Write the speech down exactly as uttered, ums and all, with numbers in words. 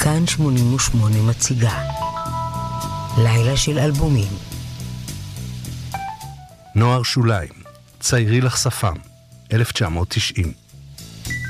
כאן שמונים ושמונה מציגה לילה של אלבומים. נוער שוליים, ציירי לך שפם, אלף תשע מאות תשעים.